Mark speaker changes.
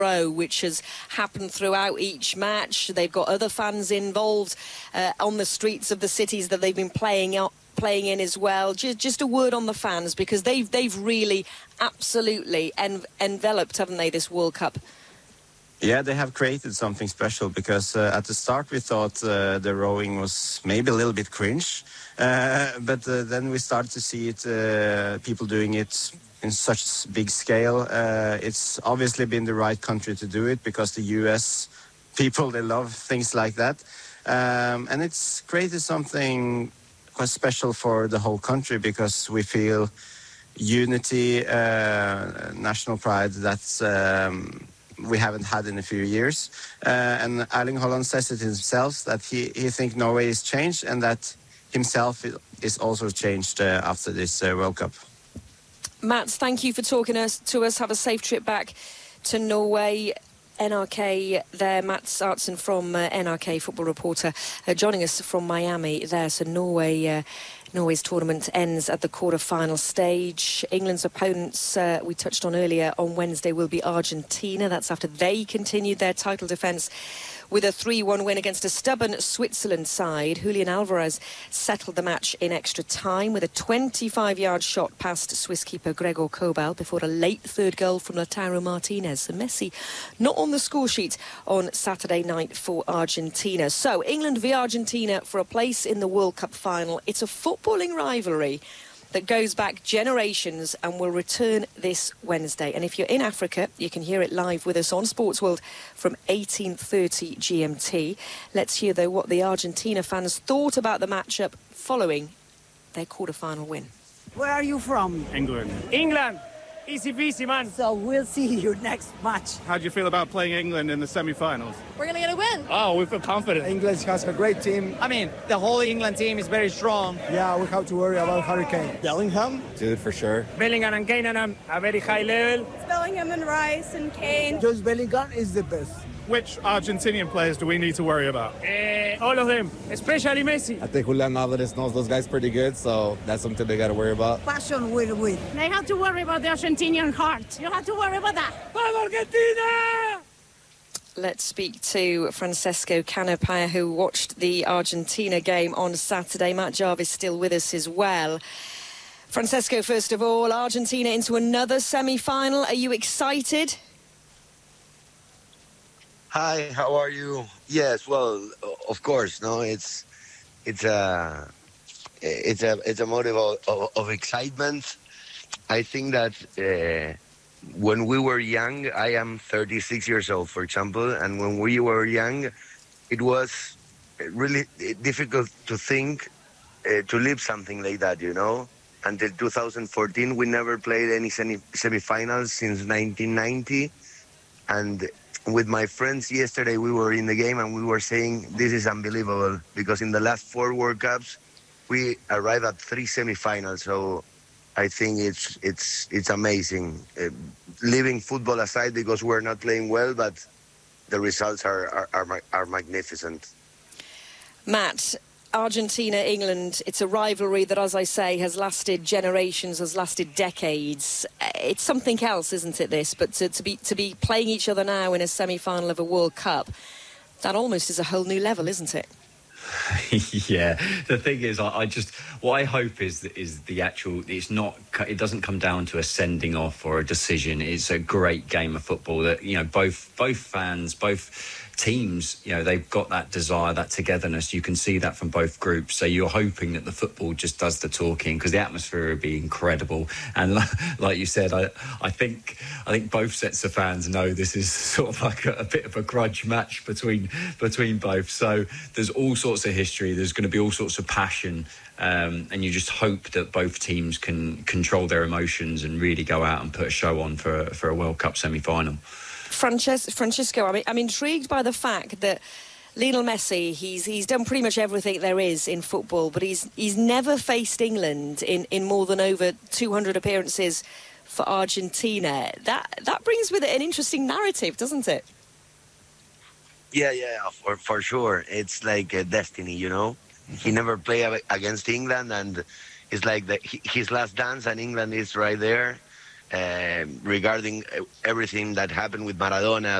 Speaker 1: row, which has happened throughout each match. They've got other fans involved on the streets of the cities that they've been playing in as well. Just a word on the fans, because they've really absolutely enveloped, haven't they, this World Cup?
Speaker 2: Yeah, they have created something special, because at the start we thought the rowing was maybe a little bit cringe, but then we started to see it, people doing it in such big scale. It's obviously been the right country to do it, because the US people, they love things like that. And it's created something quite special for the whole country, because we feel unity, national pride that's we haven't had in a few years. And Erling Haaland says it himself, that he thinks Norway is changed, and that himself is also changed after this World Cup.
Speaker 1: Mats, thank you for talking to us. Have a safe trip back to Norway. NRK there, Mats Artsen from NRK, football reporter, joining us from Miami there. So Norway's tournament ends at the quarter-final stage. England's opponents, we touched on earlier, on Wednesday will be Argentina. That's after they continued their title defence with a 3-1 win against a stubborn Switzerland side. Julian Alvarez settled the match in extra time with a 25-yard shot past Swiss keeper Gregor Kobel before a late third goal from Lautaro Martinez. So Messi not on the score sheet on Saturday night for Argentina. So England v Argentina for a place in the World Cup final. It's a footballing rivalry that goes back generations and will return this Wednesday. And if you're in Africa, you can hear it live with us on Sports World from 18:30 GMT. Let's hear, though, what the Argentina fans thought about the matchup following their quarter-final win.
Speaker 3: Where are you from?
Speaker 4: England. England! Easy peasy, man.
Speaker 3: So we'll see you next match.
Speaker 4: How do you feel about playing England in the semi-finals?
Speaker 5: We're going to get a win.
Speaker 4: Oh, we feel confident.
Speaker 6: England has a great team.
Speaker 7: I mean, the whole England team is very strong.
Speaker 6: Yeah, we have to worry about Harry Kane.
Speaker 8: Bellingham? Dude, for sure.
Speaker 4: Bellingham and Kane are a very high level.
Speaker 5: It's Bellingham and Rice and Kane.
Speaker 6: Just Bellingham is the best.
Speaker 4: Which Argentinian players do we need to worry about? All of them, especially Messi.
Speaker 8: I think Julian Alvarez knows those guys pretty good, so that's something they got to worry about.
Speaker 3: Passion will win.
Speaker 5: They have to worry about the Argentinian heart. You have to worry about that.
Speaker 4: Vamos, Argentina!
Speaker 1: Let's speak to Francesco Canapaya, who watched the Argentina game on Saturday. Matt Jarvis still with us as well. Francesco, first of all, Argentina into another semi-final. Are you excited?
Speaker 9: Hi, how are you? Yes, well, of course, no, it's a motive of excitement. I think that when we were young, I am 36 years old, for example, and when we were young, it was really difficult to think to live something like that, you know. Until 2014, we never played any semi-finals since 1990, and with my friends yesterday, we were in the game and we were saying this is unbelievable, because in the last 4 World Cups, we arrived at 3 semi-finals. So I think it's amazing. Leaving football aside, because we're not playing well, but the results are magnificent.
Speaker 1: Matt, Argentina, England, it's a rivalry that, as I say, has lasted generations, has lasted decades. It's something else, isn't it, this? But to be playing each other now in a semi-final of a World Cup, that almost is a whole new level, isn't it?
Speaker 10: Yeah, the thing is, what I hope is the actual. It doesn't come down to a sending off or a decision. It's a great game of football that, you know, both fans, both teams, you know, they've got that desire, that togetherness. You can see that from both groups. So you're hoping that the football just does the talking, because the atmosphere would be incredible. And like you said, I think both sets of fans know this is sort of like a bit of a grudge match between both. So there's all sorts of history. There's going to be all sorts of passion. And you just hope that both teams can control their emotions and really go out and put a show on for a World Cup semi-final.
Speaker 1: Francisco, I'm intrigued by the fact that Lionel Messi, he's done pretty much everything there is in football, but he's never faced England in more than over 200 appearances for Argentina. That brings with it an interesting narrative, doesn't it?
Speaker 9: Yeah, for sure. It's like a destiny, you know. He never played against England, and it's like his last dance, and England is right there. regarding everything that happened with Maradona,